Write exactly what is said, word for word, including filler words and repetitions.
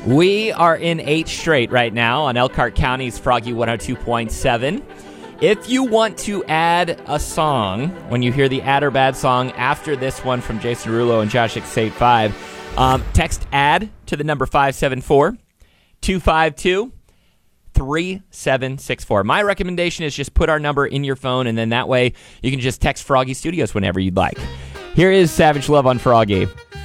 We are in eight straight right now on Elkhart County's Froggy one oh two point seven. If you want to add a song, when you hear the Add or Bad song after this one from Jason Derulo and Josh X eighty-five, um, text ADD to the number five seven four, two five two, three seven six four. My recommendation is just put our number in your phone, and then that way you can just text Froggy Studios whenever you'd like. Here is Savage Love on Froggy.